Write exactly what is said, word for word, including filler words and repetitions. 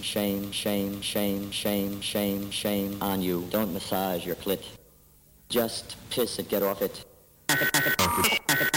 shame, shame, shame, shame, shame, shame on you. Don't massage your clit. Just piss it, get off it.